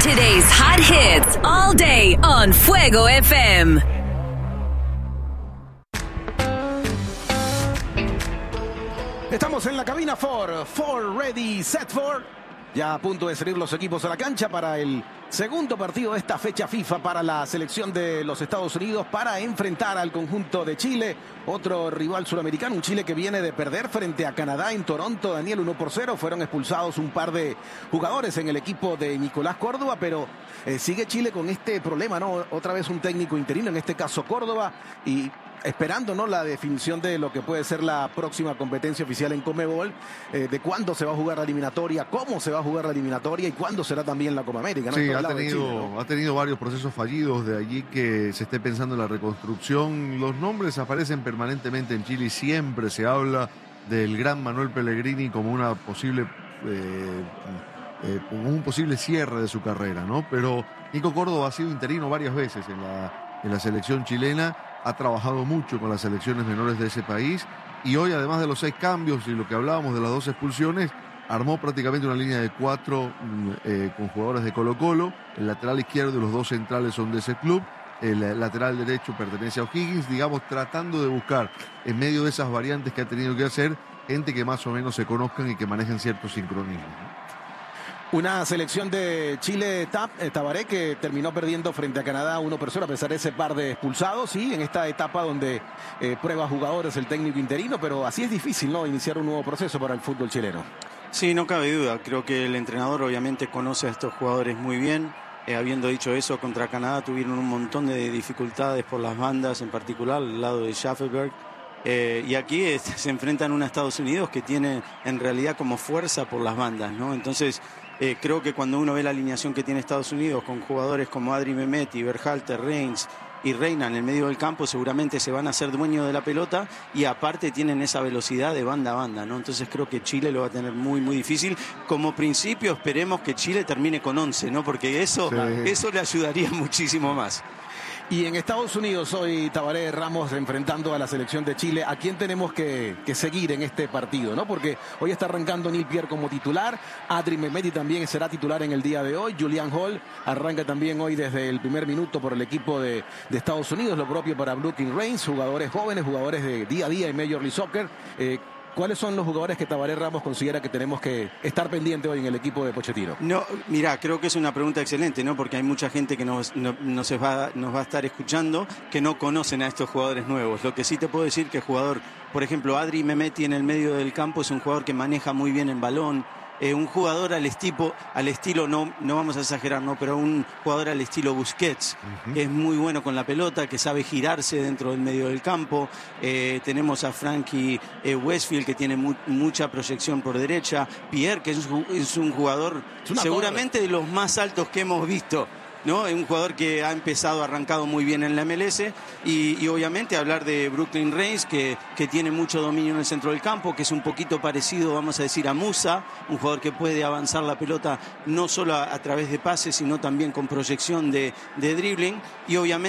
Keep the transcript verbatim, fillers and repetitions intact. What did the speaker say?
Today's hot hits all day on Fuego F M. Estamos en la cabina Ford. Ford ready, set for. Ya a punto de salir los equipos a la cancha para el segundo partido de esta fecha FIFA para la selección de los Estados Unidos para enfrentar al conjunto de Chile, otro rival suramericano, un Chile que viene de perder frente a Canadá en Toronto, Daniel, uno por cero. Fueron expulsados un par de jugadores en el equipo de Nicolás Córdoba, pero eh, sigue Chile con este problema, ¿no? Otra vez un técnico interino, en este caso Córdoba, y esperando, ¿no?, la definición de lo que puede ser la próxima competencia oficial en Conmebol, eh, de cuándo se va a jugar la eliminatoria, cómo se va a jugar la eliminatoria y cuándo será también la Copa América, ¿no? Sí, ha tenido, Chile, ¿no? ha tenido varios procesos fallidos, de allí que se esté pensando en la reconstrucción. Los nombres aparecen permanentemente en Chile y siempre se habla del gran Manuel Pellegrini como una posible eh, eh, como un posible cierre de su carrera, ¿no? Pero Nico Córdoba ha sido interino varias veces en la, en la selección chilena. Ha trabajado mucho con las selecciones menores de ese país y hoy, además de los seis cambios y lo que hablábamos de las dos expulsiones, armó prácticamente una línea de cuatro eh, con jugadores de Colo-Colo. El lateral izquierdo y los dos centrales son de ese club. El lateral derecho pertenece a O'Higgins, digamos, tratando de buscar en medio de esas variantes que ha tenido que hacer gente que más o menos se conozcan y que manejen ciertos sincronismos, ¿no? Una selección de Chile Tap, eh, Tabaré, que terminó perdiendo frente a Canadá uno por cero a pesar de ese par de expulsados, sí, en esta etapa donde eh, prueba jugadores el técnico interino, pero así es difícil, ¿no?, iniciar un nuevo proceso para el fútbol chileno. Sí, no cabe duda. Creo que el entrenador obviamente conoce a estos jugadores muy bien. Eh, habiendo dicho eso, contra Canadá tuvieron un montón de dificultades por las bandas, en particular al lado de Schaffelberg. Eh, y aquí es, se enfrentan a un Estados Unidos que tiene en realidad como fuerza por las bandas, ¿no? Entonces, eh, creo que cuando uno ve la alineación que tiene Estados Unidos con jugadores como Adri Mehmeti, Berhalter, Reigns y Reina en el medio del campo, seguramente se van a hacer dueños de la pelota y aparte tienen esa velocidad de banda a banda, ¿no? Entonces creo que Chile lo va a tener muy muy difícil. Como principio esperemos que Chile termine con once, ¿no? Porque eso, sí. eso le ayudaría muchísimo más. Y en Estados Unidos hoy, Tabaré, Ramos enfrentando a la selección de Chile, ¿a quién tenemos que, que seguir en este partido, ¿no? Porque hoy está arrancando Neil Pierre como titular, Adri Mehmeti también será titular en el día de hoy, Julian Hall arranca también hoy desde el primer minuto por el equipo de, de Estados Unidos, lo propio para Brooklyn Reigns, jugadores jóvenes, jugadores de día a día en Major League Soccer. Eh, ¿Cuáles son los jugadores que Tabaré Ramos considera que tenemos que estar pendiente hoy en el equipo de Pochettino? No, mira, creo que es una pregunta excelente, ¿no? Porque hay mucha gente que nos, no, nos, va, nos va a estar escuchando que no conocen a estos jugadores nuevos. Lo que sí te puedo decir que el jugador, por ejemplo, Adri Mehmeti en el medio del campo es un jugador que maneja muy bien el balón. Eh, un jugador al, estipo, al estilo, no, no vamos a exagerar, ¿no? Pero un jugador al estilo Busquets, uh-huh. que es muy bueno con la pelota, que sabe girarse dentro del medio del campo. Eh, tenemos a Frankie eh, Westfield, que tiene mu mucha proyección por derecha. Pierre, que es, es un jugador es seguramente torre. de los más altos que hemos visto, ¿no? Es un jugador que ha empezado, arrancado muy bien en la M L S y, y obviamente hablar de Brooklyn Reigns, que, que tiene mucho dominio en el centro del campo, que es un poquito parecido, vamos a decir, a Musa, un jugador que puede avanzar la pelota no solo a, a través de pases, sino también con proyección de, de dribbling y obviamente